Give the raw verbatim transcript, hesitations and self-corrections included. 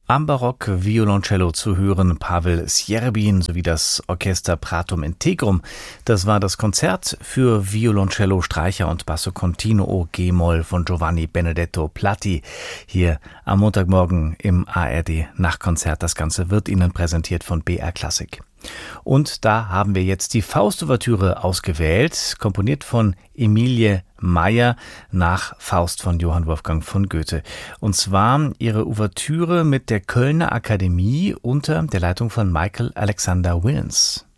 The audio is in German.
Am Barock Violoncello zu hören Pavel Sjerebin sowie das Orchester Pratum Integrum. Das war das Konzert für Violoncello, Streicher und Basso Continuo G-Moll von Giovanni Benedetto Platti hier am Montagmorgen im A R D Nachtkonzert. Das Ganze wird Ihnen präsentiert von B R Classic. Und da haben wir jetzt die Faust-Ouvertüre ausgewählt, komponiert von Emilie Meyer nach Faust von Johann Wolfgang von Goethe. Und zwar ihre Ouvertüre mit der Kölner Akademie unter der Leitung von Michael Alexander Willens.